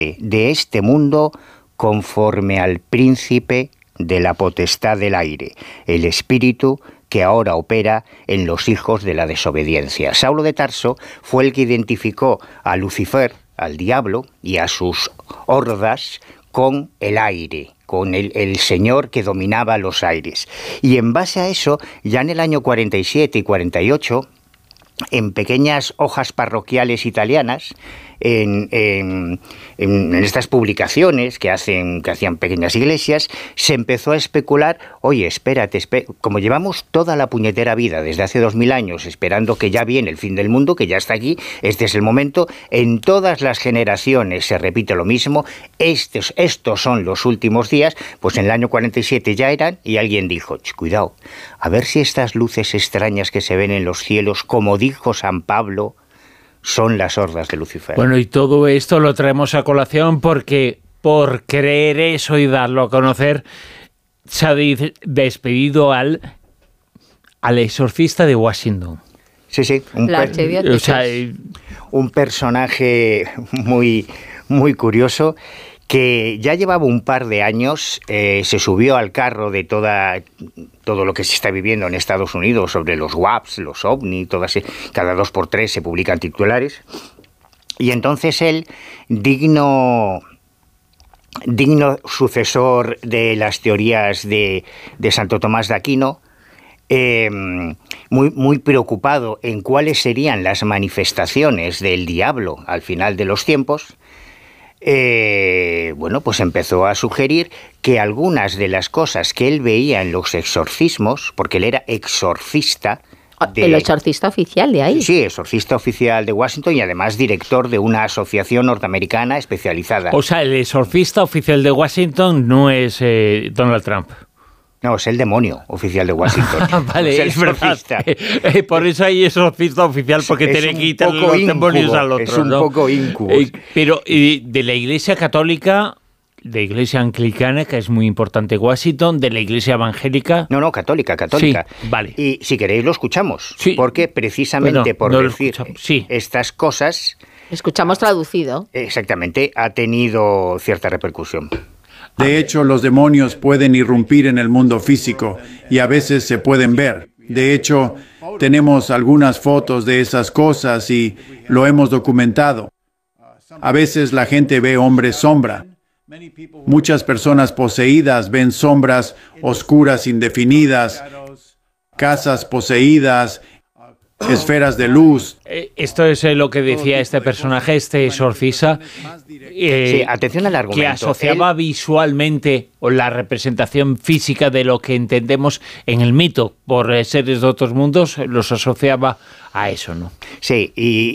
de este mundo conforme al príncipe de la potestad del aire, el espíritu que ahora opera en los hijos de la desobediencia. Saulo de Tarso fue el que identificó a Lucifer, al diablo, y a sus hordas con el aire, con el señor que dominaba los aires. Y en base a eso, ya en el año 47 y 48, en pequeñas hojas parroquiales italianas, en estas publicaciones que hacían pequeñas iglesias, se empezó a especular, oye, espérate, como llevamos toda la puñetera vida desde hace 2000 años esperando que ya viene el fin del mundo, que ya está aquí, este es el momento, en todas las generaciones se repite lo mismo, estos son los últimos días, pues en el año 47 ya eran, y alguien dijo, cuidado, a ver si estas luces extrañas que se ven en los cielos, como dijo San Pablo, son las hordas de Lucifer. Bueno, y todo esto lo traemos a colación porque por creer eso y darlo a conocer se ha despedido al exorcista de Washington. Sí, un personaje muy, muy curioso que ya llevaba un par de años, se subió al carro de todo lo que se está viviendo en Estados Unidos sobre los WAPs, los OVNI, cada 2x3 se publican titulares, y entonces él, digno sucesor de las teorías de Santo Tomás de Aquino, muy preocupado en cuáles serían las manifestaciones del diablo al final de los tiempos, pues empezó a sugerir que algunas de las cosas que él veía en los exorcismos, porque él era exorcista... El exorcista oficial de ahí. Sí, exorcista oficial de Washington y además director de una asociación norteamericana especializada. O sea, el exorcista oficial de Washington no es Donald Trump. No, es el demonio oficial de Washington. Vale, es exorcista. Por eso hay exorcista oficial, porque tiene que quitar los demonios al otro. Es un poco incubo. Pero de la Iglesia Católica, de Iglesia Anglicana, que es muy importante Washington, de la Iglesia Evangélica... No, católica. Sí, vale. Y si queréis lo escuchamos, sí, porque precisamente por decir estas cosas... Escuchamos traducido. Exactamente, ha tenido cierta repercusión. De hecho, los demonios pueden irrumpir en el mundo físico y a veces se pueden ver. De hecho, tenemos algunas fotos de esas cosas y lo hemos documentado. A veces la gente ve hombres sombra. Muchas personas poseídas ven sombras oscuras indefinidas, casas poseídas, esferas de luz. Esto es lo que decía este personaje, este exorcista, sí, atención al argumento. Que asociaba visualmente o la representación física de lo que entendemos en el mito por seres de otros mundos, los asociaba a eso, ¿no? Sí,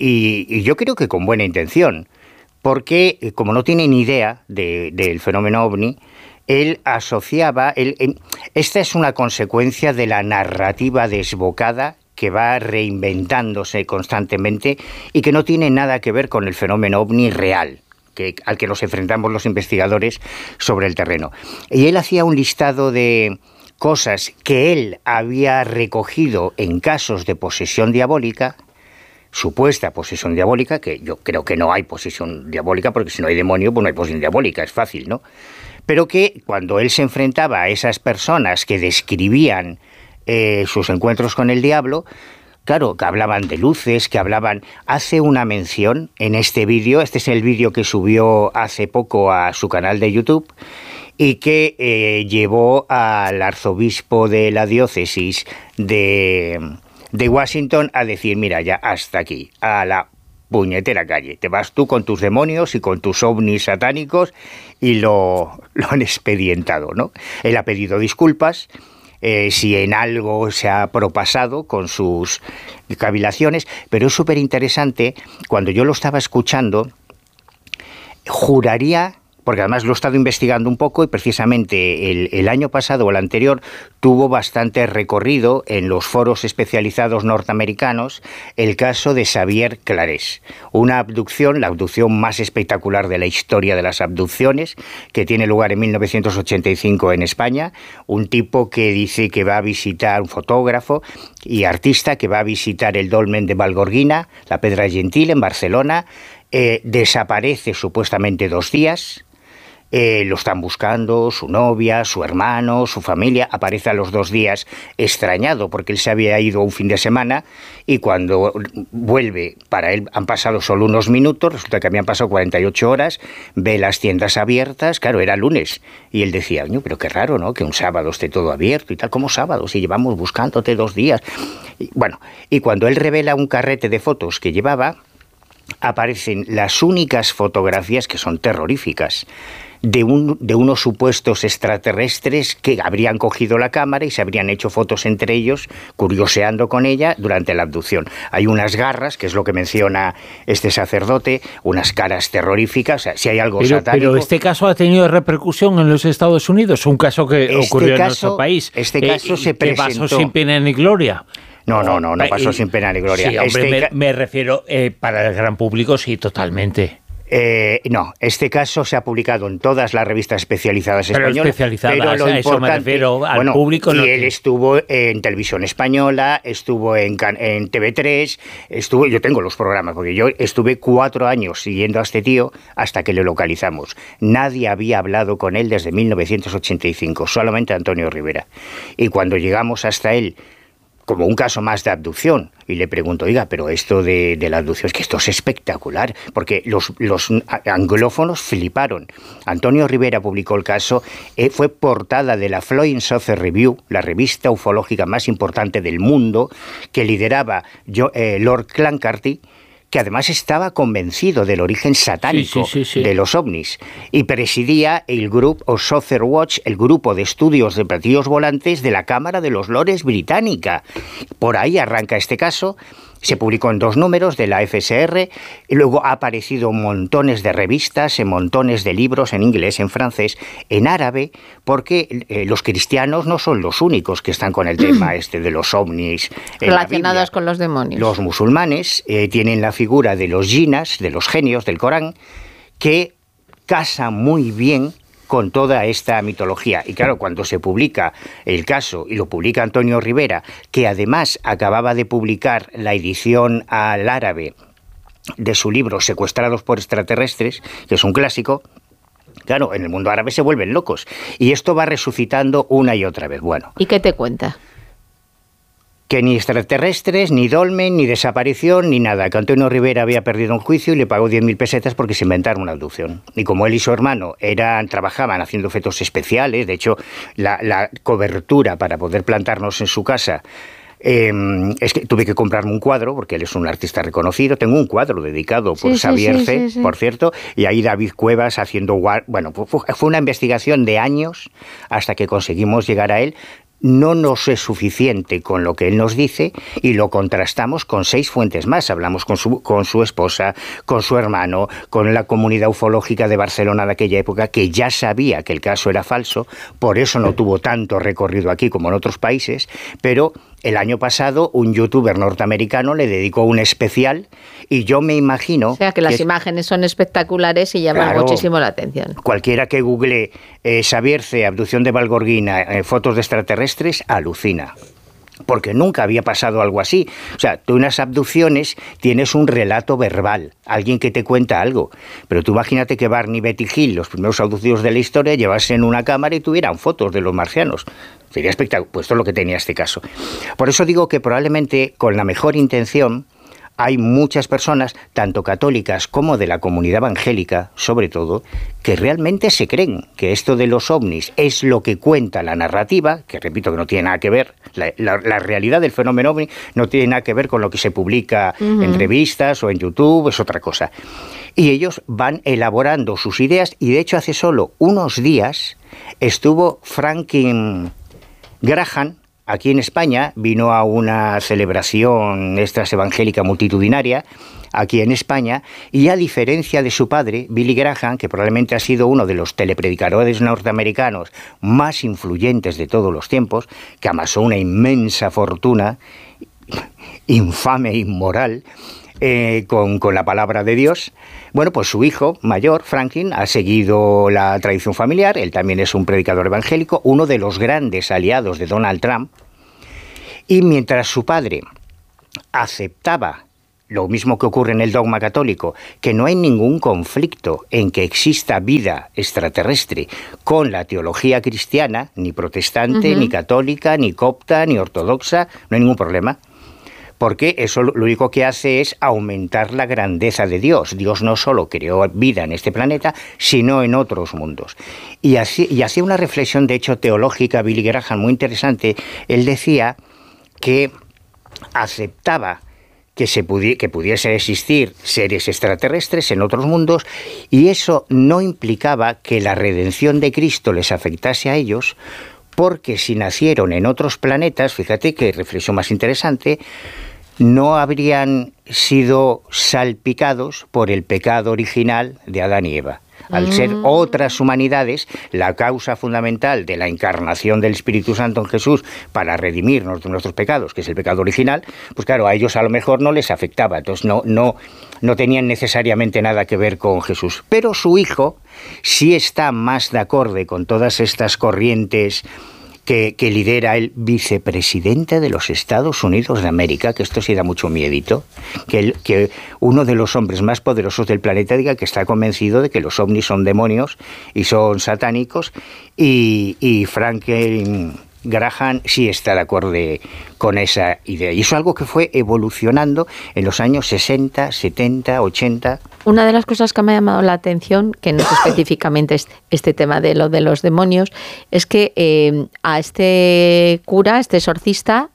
y yo creo que con buena intención, porque como no tiene ni idea del fenómeno OVNI, él asociaba... esta es una consecuencia de la narrativa desbocada que va reinventándose constantemente y que no tiene nada que ver con el fenómeno OVNI real, al que nos enfrentamos los investigadores sobre el terreno. Y él hacía un listado de cosas que él había recogido en casos de posesión diabólica, supuesta posesión diabólica, que yo creo que no hay posesión diabólica, porque si no hay demonio, pues no hay posesión diabólica, es fácil, ¿no? Pero que cuando él se enfrentaba a esas personas que describían sus encuentros con el diablo, claro, que hablaban de luces, hace una mención en este vídeo, este es el vídeo que subió hace poco a su canal de YouTube, y que llevó al arzobispo de la diócesis de Washington a decir, mira, ya hasta aquí, a la puñetera calle, te vas tú con tus demonios y con tus ovnis satánicos, y lo han expedientado, ¿no? Él ha pedido disculpas, si en algo se ha propasado con sus cavilaciones, pero es súper interesante, cuando yo lo estaba escuchando, juraría, porque además lo he estado investigando un poco y precisamente el año pasado o el anterior tuvo bastante recorrido en los foros especializados norteamericanos el caso de Xavier Clarés, una abducción, la abducción más espectacular de la historia de las abducciones, que tiene lugar en 1985 en España, un tipo que dice que va a visitar, un fotógrafo y artista que va a visitar el dolmen de Valgorguina, la Pedra Gentil en Barcelona, desaparece supuestamente 2 días. Lo están buscando, su novia, su hermano, su familia. Aparece a los 2 días extrañado porque él se había ido un fin de semana y cuando vuelve, para él han pasado solo unos minutos, resulta que habían pasado 48 horas, ve las tiendas abiertas, claro, era lunes, y él decía, pero qué raro, ¿no?, que un sábado esté todo abierto y tal, ¿cómo sábado? Si llevamos buscándote 2 días. Y cuando él revela un carrete de fotos que llevaba, aparecen las únicas fotografías que son terroríficas de unos supuestos extraterrestres que habrían cogido la cámara y se habrían hecho fotos entre ellos, curioseando con ella durante la abducción. Hay unas garras, que es lo que menciona este sacerdote, unas caras terroríficas, o sea, si hay algo satánico. Pero este caso ha tenido repercusión en los Estados Unidos, un caso que ocurrió en nuestro país. Este caso se presentó... ¿Que pasó sin pena ni gloria? No pasó sin pena ni gloria. Sí, hombre, me refiero para el gran público, sí, totalmente. No, este caso se ha publicado en todas las revistas especializadas españolas. Pero lo importante, eso me refiero al público. Y él estuvo en Televisión Española, estuvo en TV3, yo tengo los programas, porque yo estuve 4 años siguiendo a este tío hasta que le localizamos. Nadie había hablado con él desde 1985, solamente Antonio Rivera. Y cuando llegamos hasta él, como un caso más de abducción, y le pregunto, oiga, pero esto de la abducción, es que esto es espectacular, porque los anglófonos fliparon. Antonio Rivera publicó el caso, fue portada de la Flying Saucer Review, la revista ufológica más importante del mundo, que lideraba Lord Clancarty, que además estaba convencido del origen satánico de los ovnis, y presidía el Group of Saucer Watch, el grupo de estudios de platillos volantes de la Cámara de los Lores británica. Por ahí arranca este caso. Se publicó en 2 números de la FSR y luego ha aparecido en montones de revistas, en montones de libros, en inglés, en francés, en árabe, porque los cristianos no son los únicos que están con el tema de los ovnis relacionados con los demonios. Los musulmanes tienen la figura de los jinas, de los genios del Corán, que casa muy bien con toda esta mitología. Y claro, cuando se publica el caso, y lo publica Antonio Rivera, que además acababa de publicar la edición al árabe de su libro Secuestrados por extraterrestres, que es un clásico, claro, en el mundo árabe se vuelven locos. Y esto va resucitando una y otra vez. Bueno. ¿Y qué te cuenta? Que ni extraterrestres, ni dolmen, ni desaparición, ni nada. Que Antonio Rivera había perdido un juicio y le pagó 10.000 pesetas porque se inventaron una abducción. Y como él y su hermano trabajaban haciendo efectos especiales, de hecho, la cobertura para poder plantarnos en su casa, es que tuve que comprarme un cuadro, porque él es un artista reconocido. Tengo un cuadro dedicado por Xavier C., por cierto, y ahí David Cuevas haciendo... Bueno, fue una investigación de años hasta que conseguimos llegar a él. No nos es suficiente con lo que él nos dice y lo contrastamos con 6 fuentes más. Hablamos con su esposa, con su hermano, con la comunidad ufológica de Barcelona de aquella época, que ya sabía que el caso era falso, por eso no tuvo tanto recorrido aquí como en otros países, pero el año pasado un youtuber norteamericano le dedicó un especial y yo me imagino... O sea, que las imágenes son espectaculares y llaman muchísimo la atención. Cualquiera que google Xavier C., abducción de Valgorguina, fotos de extraterrestres, alucina. Porque nunca había pasado algo así. O sea, tú en las abducciones tienes un relato verbal, alguien que te cuenta algo. Pero tú imagínate que Barney, Betty Hill, los primeros abducidos de la historia, llevasen una cámara y tuvieran fotos de los marcianos. Sería espectacular. Pues esto es lo que tenía este caso. Por eso digo que probablemente con la mejor intención hay muchas personas, tanto católicas como de la comunidad evangélica, sobre todo, que realmente se creen que esto de los ovnis es lo que cuenta la narrativa, que repito que no tiene nada que ver, la realidad del fenómeno ovni no tiene nada que ver con lo que se publica en revistas o en YouTube, es otra cosa. Y ellos van elaborando sus ideas, y de hecho hace solo unos días estuvo Franklin Graham aquí en España, vino a una celebración evangélica multitudinaria aquí en España, y a diferencia de su padre, Billy Graham, que probablemente ha sido uno de los telepredicadores norteamericanos más influyentes de todos los tiempos, que amasó una inmensa fortuna, infame e inmoral, con la palabra de Dios. Bueno, pues su hijo mayor, Franklin, ha seguido la tradición familiar. Él también es un predicador evangélico, uno de los grandes aliados de Donald Trump. Y mientras su padre aceptaba lo mismo que ocurre en el dogma católico, que no hay ningún conflicto en que exista vida extraterrestre con la teología cristiana, ni protestante, ni católica, ni copta, ni ortodoxa, no hay ningún problema. Porque eso lo único que hace es aumentar la grandeza de Dios. Dios no solo creó vida en este planeta, sino en otros mundos. Y hacía una reflexión, de hecho, teológica, Billy Graham, muy interesante. Él decía que aceptaba que pudiesen existir seres extraterrestres en otros mundos, y eso no implicaba que la redención de Cristo les afectase a ellos, porque si nacieron en otros planetas, fíjate qué reflexión más interesante, no habrían sido salpicados por el pecado original de Adán y Eva. Al ser otras humanidades, la causa fundamental de la encarnación del Espíritu Santo en Jesús para redimirnos de nuestros pecados, que es el pecado original, pues claro, a ellos a lo mejor no les afectaba, entonces no tenían necesariamente nada que ver con Jesús. Pero su hijo sí está más de acorde con todas estas corrientes que lidera el vicepresidente de los Estados Unidos de América, que esto sí da mucho miedito, que uno de los hombres más poderosos del planeta diga que está convencido de que los ovnis son demonios y son satánicos, y Franklin Graham sí está de acuerdo con esa idea. Y eso es algo que fue evolucionando en los años 60, 70, 80. Una de las cosas que me ha llamado la atención, que no es específicamente este tema de lo de los demonios, es que a este cura, este exorcista,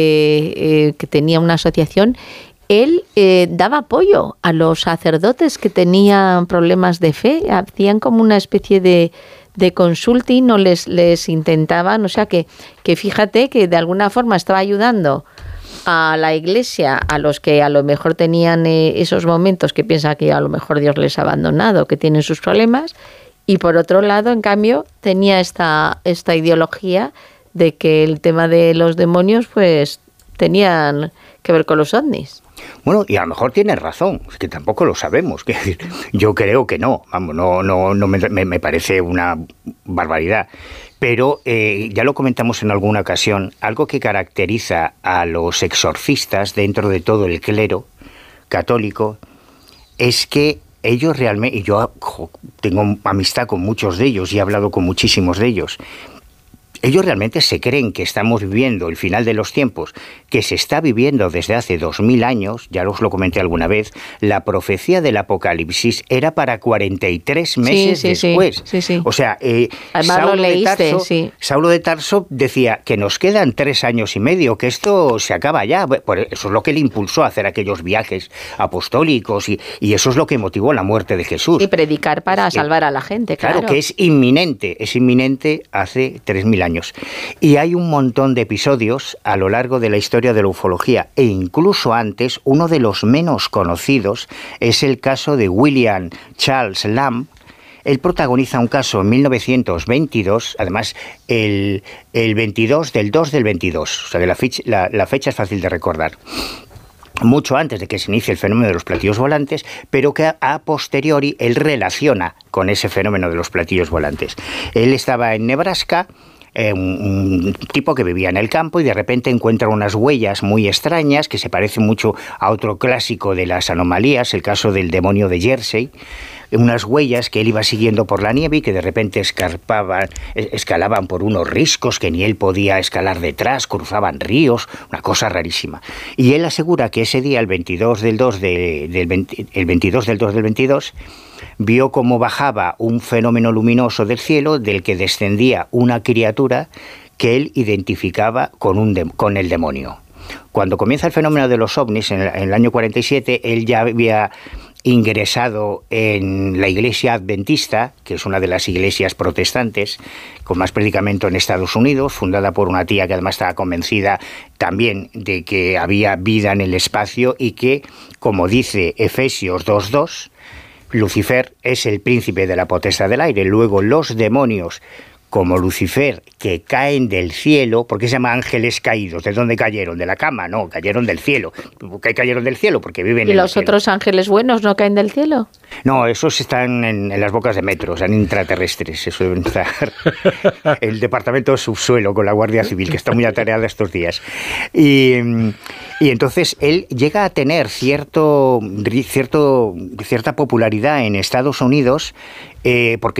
que tenía una asociación, él daba apoyo a los sacerdotes que tenían problemas de fe, hacían como una especie de consulting, no les intentaban, o sea que fíjate que de alguna forma estaba ayudando a la Iglesia, a los que a lo mejor tenían esos momentos que piensan que a lo mejor Dios les ha abandonado, que tienen sus problemas, y por otro lado, en cambio, tenía esta ideología de que el tema de los demonios pues tenían que ver con los ovnis. Bueno, y a lo mejor tienes razón, es que tampoco lo sabemos. Yo creo que no, vamos, no me parece una barbaridad. Pero ya lo comentamos en alguna ocasión, algo que caracteriza a los exorcistas dentro de todo el clero católico es que ellos realmente, y yo tengo amistad con muchos de ellos y he hablado con muchísimos de ellos, ellos realmente se creen que estamos viviendo el final de los tiempos, que se está viviendo desde hace 2000 años, ya os lo comenté alguna vez, la profecía del Apocalipsis era para 43 meses después. Sí. O sea, Saulo de Tarso decía que nos quedan 3 años y medio, que esto se acaba ya. Eso es lo que le impulsó a hacer aquellos viajes apostólicos y eso es lo que motivó la muerte de Jesús. Y predicar para salvar a la gente, claro. Claro, que es inminente hace 3000 años. Y hay un montón de episodios a lo largo de la historia de la ufología, e incluso antes, uno de los menos conocidos es el caso de William Charles Lamb. Él protagoniza un caso en 1922, además el 22 del 2 del 22, o sea que la fecha es fácil de recordar. Mucho antes de que se inicie el fenómeno de los platillos volantes, pero que a posteriori él relaciona con ese fenómeno de los platillos volantes. Él estaba en Nebraska, un tipo que vivía en el campo, y de repente encuentra unas huellas muy extrañas que se parecen mucho a otro clásico de las anomalías, el caso del demonio de Jersey. Unas huellas que él iba siguiendo por la nieve y que de repente escalaban por unos riscos que ni él podía escalar detrás, cruzaban ríos, una cosa rarísima. Y él asegura que ese día, el 22 del 2 del 22, vio cómo bajaba un fenómeno luminoso del cielo del que descendía una criatura que él identificaba con el demonio. Cuando comienza el fenómeno de los ovnis, en el año 47, él ya había ingresado en la Iglesia Adventista, que es una de las iglesias protestantes con más predicamento en Estados Unidos, fundada por una tía que además estaba convencida también de que había vida en el espacio y que, como dice Efesios 2:2, Lucifer es el príncipe de la potestad del aire. Luego los demonios como Lucifer, que caen del cielo, porque se llama ángeles caídos. ¿De dónde cayeron? ¿De la cama? No, cayeron del cielo. ¿Por qué cayeron del cielo? Porque viven en el cielo. ¿Y los otros ángeles buenos no caen del cielo? No, esos están en las bocas de metro, son intraterrestres. Eso deben estar el departamento de subsuelo con la Guardia Civil, que está muy atareada estos días. Y entonces él llega a tener cierta popularidad en Estados Unidos, porque